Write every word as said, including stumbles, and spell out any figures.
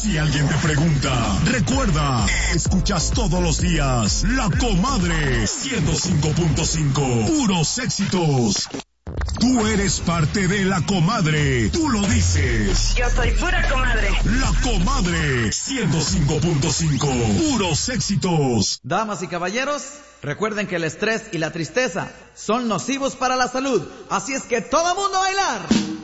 Si alguien te pregunta, recuerda, escuchas todos los días La Comadre ciento cinco punto cinco, puros éxitos. Tú eres parte de La Comadre, tú lo dices. Yo soy pura comadre. La Comadre ciento cinco punto cinco, puros éxitos. Damas y caballeros, recuerden que el estrés y la tristeza son nocivos para la salud, así es que todo mundo a bailar.